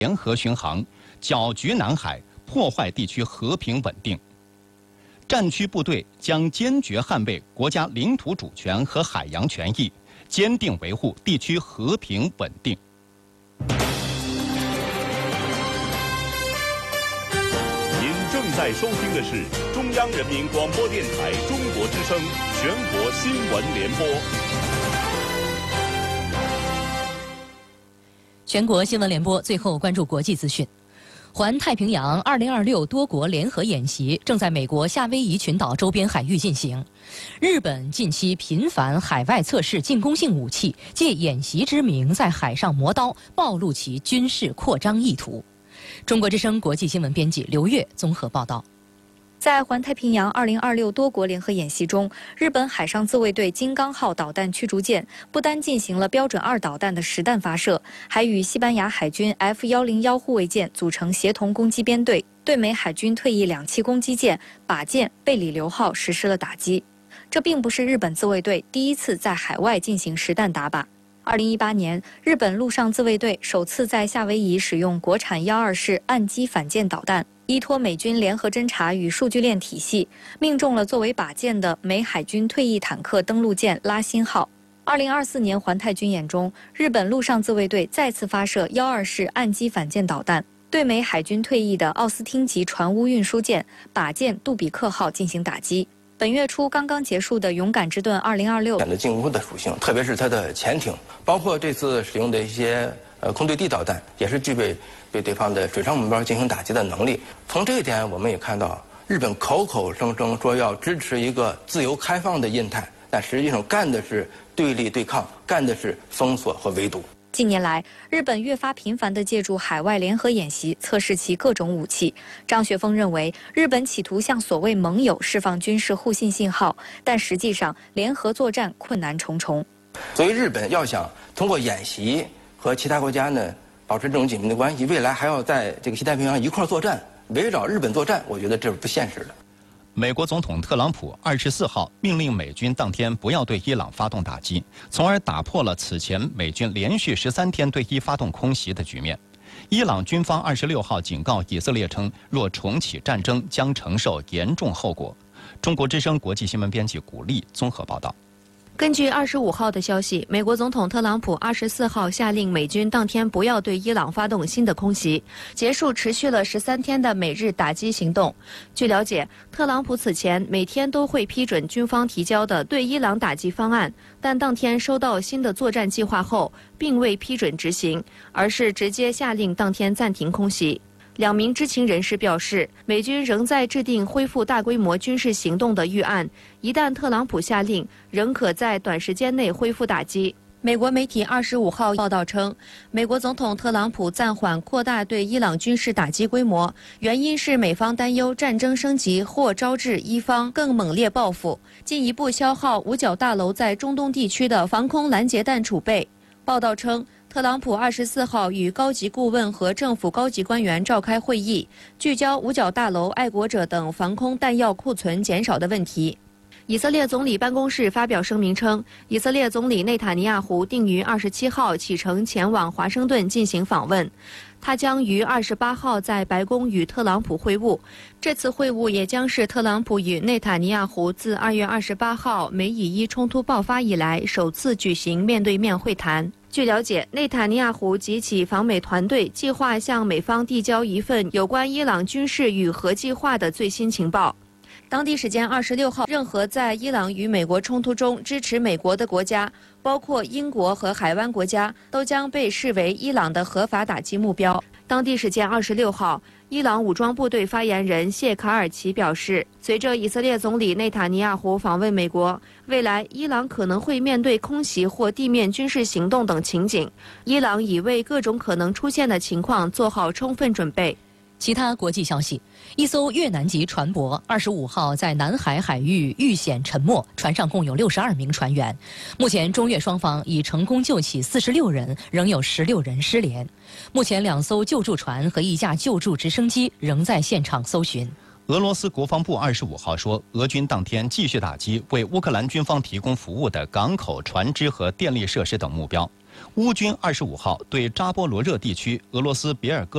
联合巡航，搅局南海，破坏地区和平稳定。战区部队将坚决捍卫国家领土主权和海洋权益，坚定维护地区和平稳定。 您正在收听的是中央人民广播电台中国之声全国新闻联播。 全国新闻联播，最后关注国际资讯。环太平洋2026多国联合演习正在美国夏威夷群岛周边海域进行。日本近期频繁海外测试进攻性武器，借演习之名在海上磨刀，暴露其军事扩张意图。中国之声国际新闻编辑刘越综合报道。 在环太平洋2026多国联合演习中，日本海上自卫队金刚号导弹驱逐舰不单进行了标准2导弹的实弹发射，还与西班牙海军 F101护卫舰组成协同攻击编队，对美海军退役2栖攻击舰靶舰贝里流号实施了打击。这并不是日本自卫队第一次在海外进行实弹打靶。2018年，日本陆上自卫队首次在夏威夷使用国产12式岸基反舰导弹，依托美军联合侦察与数据链体系，命中了作为靶舰的美海军退役坦克登陆舰拉辛号。2024年环太军演中，日本陆上自卫队再次发射12式岸基反舰导弹，对美海军退役的奥斯汀级船坞运输舰靶舰杜比克号进行打击。本月初刚刚结束的勇敢之盾2026 的进攻的属性，特别是它的潜艇，包括这次使用的一些空对地导弹，也是具备对对方的水上目标进行打击的能力。从这一点，我们也看到，日本口口声声说要支持一个自由开放的印太，但实际上干的是对立对抗，干的是封锁和围堵。 近年来，日本越发频繁地借助海外联合演习测试其各种武器。张学峰认为，日本企图向所谓盟友释放军事互信信号，但实际上联合作战困难重重。 所以，日本要想通过演习和其他国家呢保持这种紧密的关系，未来还要在这个西太平洋一块作战，围绕日本作战，我觉得这是不现实的。 美国总统特朗普24号命令美军当天不要对伊朗发动打击，从而打破了此前美军连续13天对伊发动空袭的局面。伊朗军方26号警告以色列称，若重启战争将承受严重后果。中国之声国际新闻编辑古丽综合报道。 根据25号的消息，美国总统特朗普24号下令美军当天不要对伊朗发动新的空袭，结束持续了13天的美日打击行动。据了解，特朗普此前每天都会批准军方提交的对伊朗打击方案，但当天收到新的作战计划后，并未批准执行，而是直接下令当天暂停空袭。2名知情人士表示，美军仍在制定恢复大规模军事行动的预案，一旦特朗普下令，仍可在短时间内恢复打击。美国媒体25号报道称，美国总统特朗普暂缓扩大对伊朗军事打击规模，原因是美方担忧战争升级或招致伊方更猛烈报复，进一步消耗五角大楼在中东地区的防空拦截弹储备。报道称，特朗普24号与高级顾问和政府高级官员召开会议，聚焦五角大楼、爱国者等防空弹药库存减少的问题。以色列总理办公室发表声明称，以色列总理内塔尼亚胡定于27号启程前往华盛顿进行访问，他将于28号在白宫与特朗普会晤。这次会晤也将是特朗普与内塔尼亚胡自2月28号美以伊冲突爆发以来首次举行面对面会谈。据了解，内塔尼亚胡及其访美团队计划向美方递交一份有关伊朗军事与核计划的最新情报。当地时间26号，任何在伊朗与美国冲突中支持美国的国家，包括英国和海湾国家，都将被视为伊朗的合法打击目标。当地时间26号，伊朗武装部队发言人谢卡尔奇表示，随着以色列总理内塔尼亚胡访问美国，未来伊朗可能会面对空袭或地面军事行动等情景，伊朗已为各种可能出现的情况做好充分准备。 其他国际消息，一艘越南籍船舶25号在南海海域遇险沉没，船上共有62名船员。目前中越双方已成功救起46人，仍有16人失联。目前2艘救助船和1架救助直升机仍在现场搜寻。 俄罗斯国防部25号说，俄军当天继续打击为乌克兰军方提供服务的港口、船只和电力设施等目标。 乌军25号对扎波罗热地区俄罗斯别尔哥